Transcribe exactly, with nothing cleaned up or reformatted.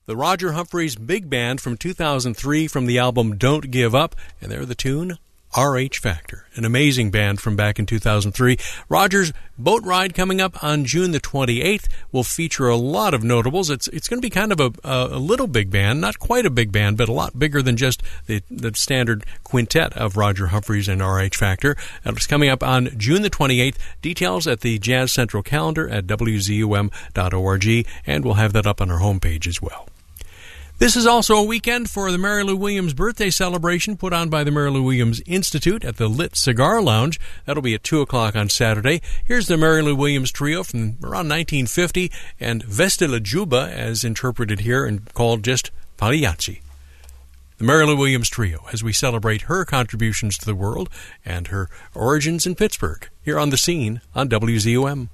the Roger Humphreys Big Band from two thousand three from the album Don't Give Up, and they're the tune R H Factor, an amazing band from back in two thousand three. Roger's boat ride coming up on June the twenty-eighth will feature a lot of notables. It's it's going to be kind of a, a, a little big band, not quite a big band, but a lot bigger than just the, the standard quintet of Roger Humphreys and R H Factor. It's coming up on June the twenty-eighth. Details at the Jazz Central calendar at W Z U M dot org, and we'll have that up on our homepage as well. This is also a weekend for the Mary Lou Williams birthday celebration put on by the Mary Lou Williams Institute at the Lit Cigar Lounge. That'll be at two o'clock on Saturday. Here's the Mary Lou Williams Trio from around nineteen fifty, and Veste la Juba, as interpreted here and called just Pagliacci. The Mary Lou Williams Trio, as we celebrate her contributions to the world and her origins in Pittsburgh, here on The Scene on W Z U M.